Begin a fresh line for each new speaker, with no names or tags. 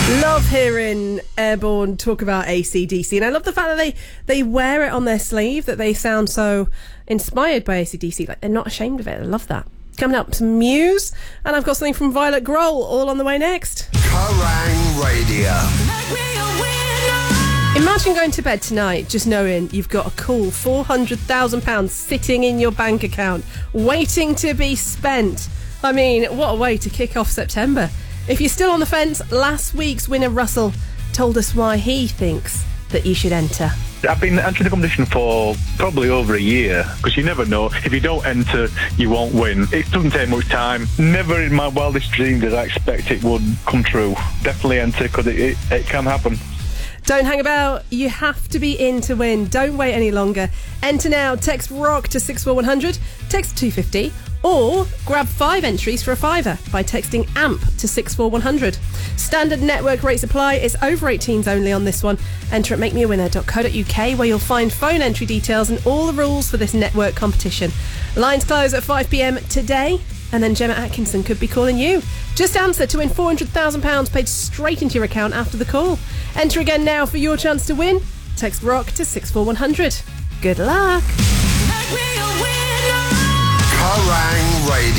Love hearing Airborne talk about AC/DC, and I love the fact that they wear it on their sleeve, that they sound so inspired by AC/DC, like they're not ashamed of it. I love that. Coming up, some Muse, and I've got something from Violet Grohl, all on the way next.
Kerrang Radio.
Imagine going to bed tonight just knowing you've got a cool £400,000 sitting in your bank account, waiting to be spent. I mean, what a way to kick off September. If you're still on the fence, last week's winner Russell told us why he thinks that you should enter.
I've been entering the competition for probably over a year, because you never know. If you don't enter, you won't win. It doesn't take much time. Never in my wildest dreams did I expect it would come true. Definitely enter, because it can happen.
Don't hang about. You have to be in to win. Don't wait any longer. Enter now. Text ROCK to 64100. Text 250. Or grab 5 entries for a £5 by texting AMP to 64100. Standard network rates apply. It's over 18s only on this one. Enter at makemeawinner.co.uk, where you'll find phone entry details and all the rules for this network competition. Lines close at 5 p.m. today, and then Gemma Atkinson could be calling you. Just answer to win £400,000 paid straight into your account after the call. Enter again now for your chance to win. Text ROCK to 64100. Good luck.
Kerrang Radio.